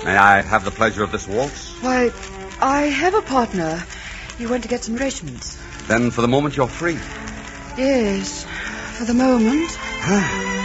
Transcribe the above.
May I have the pleasure of this waltz? Why, I have a partner. He went to get some rations. Then for the moment you're free. Yes, for the moment.